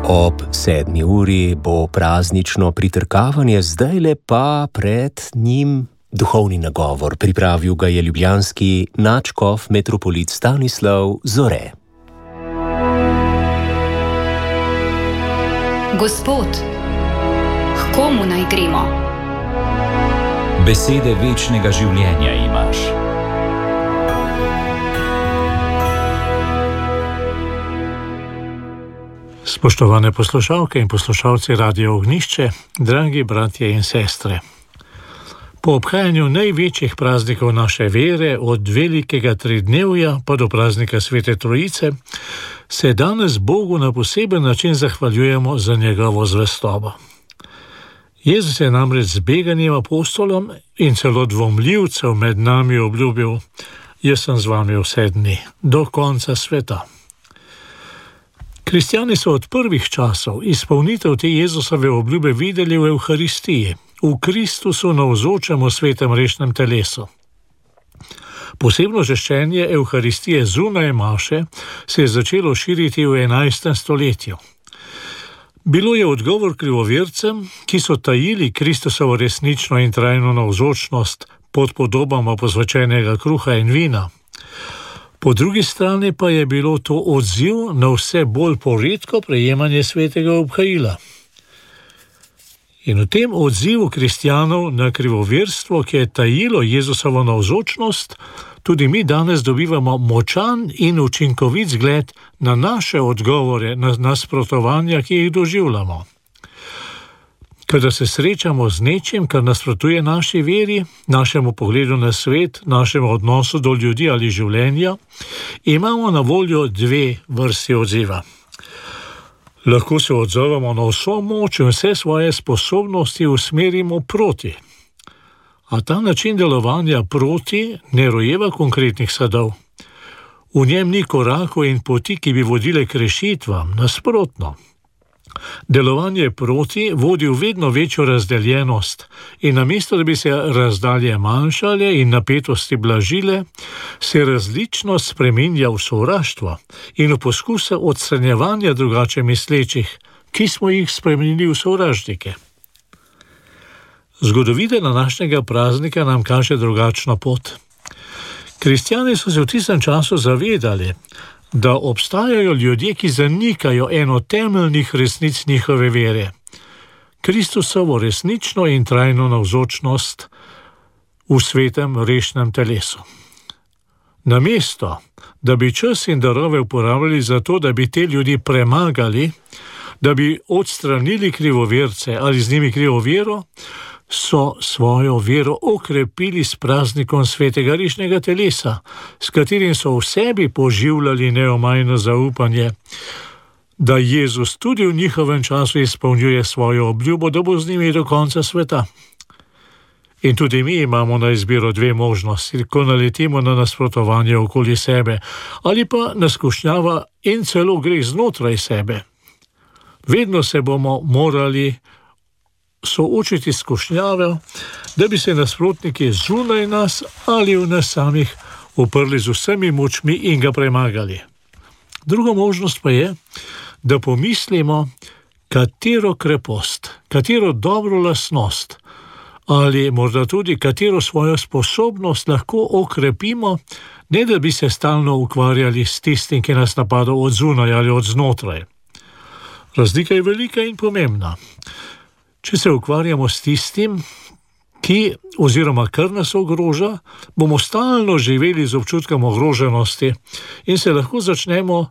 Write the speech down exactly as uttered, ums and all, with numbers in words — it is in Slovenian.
Ob sedmi uri bo praznično pritrkavanje, zdajle pa pred njim duhovni nagovor. Pripravil ga je ljubljanski nadškof metropolit Stanislav Zore. Gospod, h komu naj gremo? Besede večnega življenja imaš. Spoštovane poslušalke in poslušalci Radia Ognjišče, dragi bratje in sestre. Po obhajanju največjih praznikov naše vere, od velikega tridnevja pa do praznika Svete Trojice, se danes Bogu na poseben način zahvaljujemo za njegovo zvestobo. Jezus je namreč zbeganim apostolom in celo dvomljivcev med nami obljubil: jaz sem z vami vse dni, do konca sveta. Kristjani so od prvih časov izpolnitev te Jezusove obljube videli v Evharistiji, v Kristusu navzočem v svetem rešnem telesu. Posebno žeščenje Evharistije zunaj maše se je začelo širiti v enajstem stoletju. Bilo je odgovor krivovercem, ki so tajili Kristusovo resnično in trajno navzočnost pod podobama posvečenega kruha in vina. Po drugi strani pa je bilo to odziv na vse bolj poredko prejemanje svetega obhajila. In v tem odzivu kristjanov na krivoverstvo, ki je tajilo Jezusovo navzočnost, tudi mi danes dobivamo močan in učinkovit zgled na naše odgovore na nasprotovanja, ki jih doživljamo. Kadar se srečamo z nečim, kar nasprotuje naši veri, našemu pogledu na svet, našemu odnosu do ljudi ali življenja, imamo na voljo dve vrsti odziva. Lahko se odzovemo na vso moč in vse svoje sposobnosti usmerimo proti. A ta način delovanja proti ne rojeva konkretnih sadov. V njem ni korakov in poti, ki bi vodile k rešitvam, nasprotno. Delovanje proti vodi v vedno večjo razdeljenost in namesto, da bi se razdalje manjšale in napetosti blažile, se različnost spreminja v sovraštvo in v poskuse odstranjevanja drugače mislečih, ki smo jih spremenili v sovražnike. Zgodovina današnjega praznika nam kaže drugačno pot. Kristjani so se v tistem času zavedali, da obstajajo ljudje, ki zanikajo eno temeljnih resnic njihove vere, Kristusovo resnično in trajno navzočnost v svetem rešnem telesu. Namesto, da bi čas in darove uporabljali za to, da bi te ljudi premagali, da bi odstranili krivoverce ali z njimi krivo vero, so svojo vero okrepili s praznikom svetega rešnega telesa, s katerim so v sebi poživljali neomajno zaupanje, da Jezus tudi v njihovem času izpolnjuje svojo obljubo, da bo z njimi do konca sveta. In tudi mi imamo na izbiro dve možnosti, ko naletimo na nasprotovanje okoli sebe, ali pa na skušnjava in celo greh znotraj sebe. Vedno se bomo morali soočiti skušnjave, da bi se nasprotniki zunaj nas ali v nas samih uprli z vsemi močmi in ga premagali. Druga možnost pa je, da pomislimo, katero krepost, katero dobro lastnost ali morda tudi katero svojo sposobnost lahko okrepimo, ne da bi se stalno ukvarjali s tistim, ki nas napada od zunaj ali od znotraj. Razlika je velika in pomembna. Če se ukvarjamo s tistim, ki oziroma kar nas ogroža, bomo stalno živeli z občutkom ogroženosti in se lahko začnemo